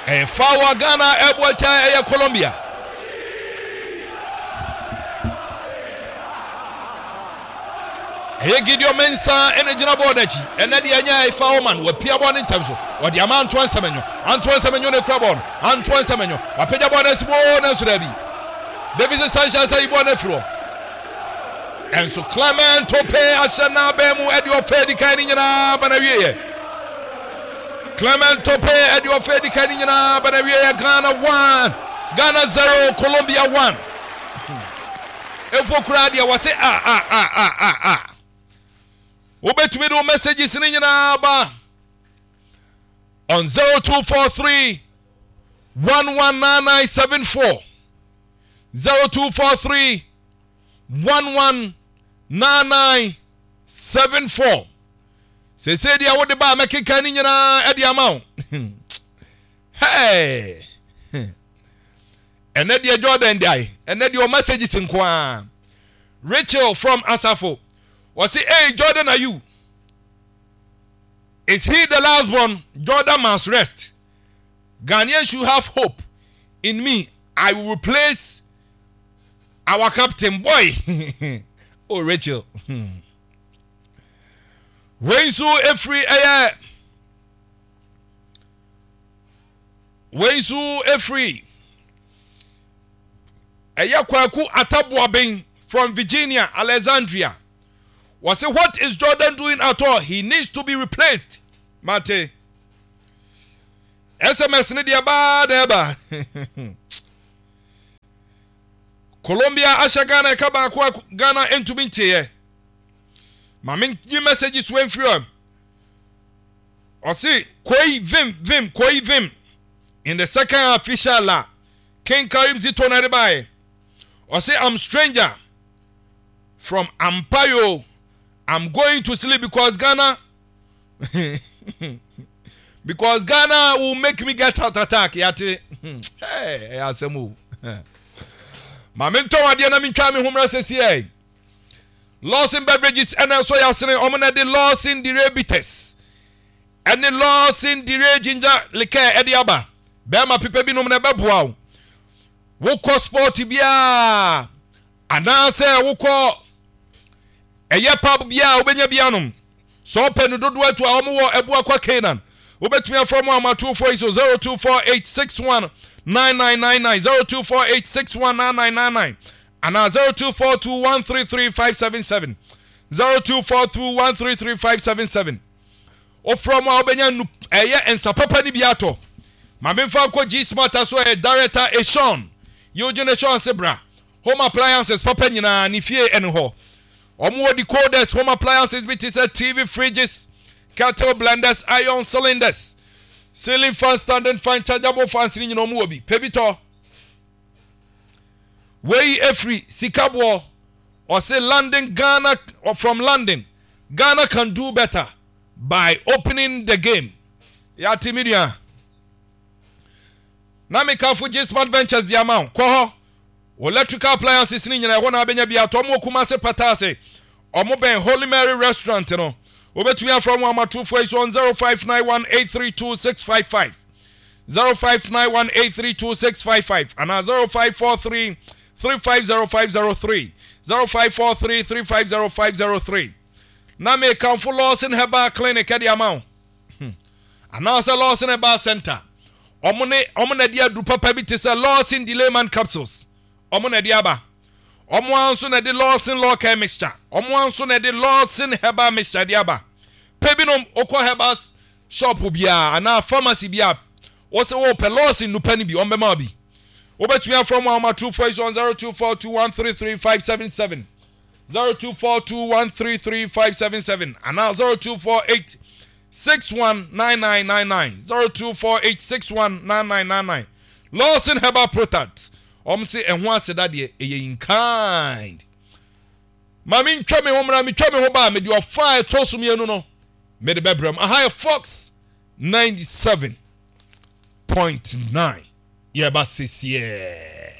Fawa Ghana Ebwata Colombia. Gideon Mensa energy na bodachi ena de anya ifa woman wa pia bon ntamso wa de ama Antoine Semenyo ne kra bon Antoine Semenyo wa peja bon asibo na so da bi Davis Sanchez ayi bon afro enso Clement Tope ashana be mu edi ofedi kan nyina bana wiye Clement Tope edi ofedi kan nyina bana wiye Ghana 1 Ghana 0 Colombia 1 efo kra dia wase Obetumi do messages ni nyina ba on 0243 119974 0243 119974 se dia wo de ba mekeka ni nyina e dia ma hey ene dia Jordan dai ene dia messages nko Rachel from Asafo. Was it, hey, Jordan, are you? Is he the last one? Jordan must rest. Ghanaians should have hope in me. I will replace our captain, boy. Oh, Rachel. Wensu Efri, Wensu Efri. Kwaku Atabuabing from Virginia, Alexandria. Was it, what is Jordan doing at all? He needs to be replaced. Mate. SMS ni dia ba deba. Colombia asha Ghana kaba kwa Ghana entumi ntie. Mamin yi messages went through. Osi koi vim in the second official la. King Karim Zito na rebaye. Osi I'm stranger from Ampayo. I'm going to sleep because Ghana will make me get heart attack. Yati. Hey, asemu. Mamento adia na mincha me humra sesi. Loss in beverages and so yasene omena de loss in the rebites. And the loss in the ginger liquor ediaba. Bema pipe bi no na beboa. Wo ko sport bia. Anase wo ko eye pub bia obenya bianom so open dodo atu a omo wo ebu akwa Canaan obetumi afrom amatu for iso 0248619999 0248619999 and 0242133577 0242133577 o from obenya eye ensa papa ni biato mamemfa ko G Smart aso e director Eshon Eugene Eshon Sebra home appliances papa nyina ni fie enho Omo decoders, home appliances, TV, fridges, kettle blenders, iron cylinders, ceiling fan, standing fan, chargeable fans, in your mobi. Pebito. Way every Sikabo or say London, Ghana, or from London. Ghana can do better by opening the game. Yati media. Namika Fuji Smart Ventures, the amount. Koho. Electrical appliances in your one abenya bia tomo kumase patase. Omo ben Holy Mary restaurant no. Obetuya from 0591832655. 0591832655 and 0543350503. 0543350503. Na me come for loss in Herbal Clinic at the amount. And also loss in Herbal Center. Omone dia du papa bi tese loss in Delayman capsules. Omone diaba. Omo anso na de Lawson law care mixture. Omo anso na de Lawson herbal mixture diaba. Pebinom okwa herbals shop bia ana pharmacy bia. O se wo pe Lawson no pani bi ombema bi. Obetumi from our true voice on 0242133577. 0242133577 and now 0248619999. 0248619999. Lawson herbal product. Say and one said that ye in kind. Mammy, try me home, me try me home, me your fire toss me no. Made the bedroom a higher Fox 97.9. Yeah, but sis, yeah.